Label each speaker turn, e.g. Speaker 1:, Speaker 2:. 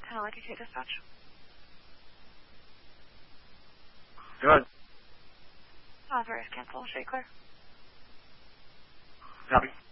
Speaker 1: can I let you take dispatch?
Speaker 2: Good.
Speaker 1: Operator's cancel. Straight clear.
Speaker 2: Copy.